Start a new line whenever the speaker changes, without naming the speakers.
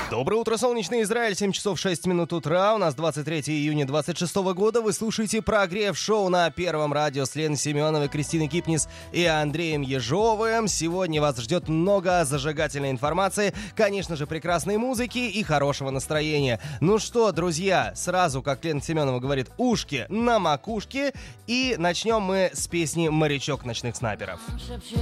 Доброе утро, солнечный Израиль, 7 часов 6 минут утра, у нас 23 июня 26 года, вы слушаете прогрев-шоу на Первом радио с Леной Семеновой, Кристиной Кипнис и Андреем Ежовым. Сегодня вас ждет много зажигательной информации, конечно же, прекрасной музыки и хорошего настроения. Ну что, друзья, сразу, как Лена Семенова говорит, ушки на макушке, и начнем мы с песни «Морячок ночных снайперов».